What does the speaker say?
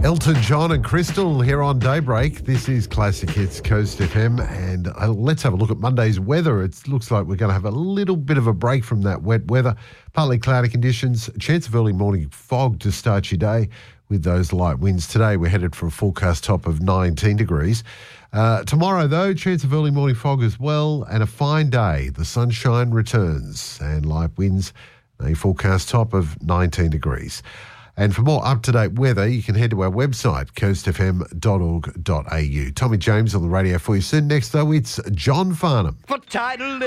Elton John and Crystal here on Daybreak. This is Classic Hits Coast FM, and let's have a look at Monday's weather. It looks like we're going to have a little bit of a break from that wet weather. Partly cloudy conditions, chance of early morning fog to start your day with those light winds. Today we're headed for a forecast top of 19 degrees. Tomorrow, though, chance of early morning fog as well, and a fine day. The sunshine returns and light winds, a forecast top of 19 degrees. And for more up-to-date weather, you can head to our website, coastfm.org.au. Tommy James on the radio for you soon. Next, though, it's John Farnham. For title